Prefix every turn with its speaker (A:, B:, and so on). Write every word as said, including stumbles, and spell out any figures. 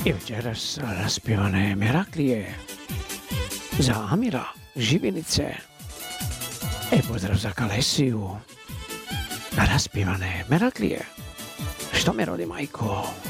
A: I večeras raspjevane Meraklije za Amira Živinice. E pozdrav za Kalesiju. Raspjevane Meraklije. Što me rodi, majko?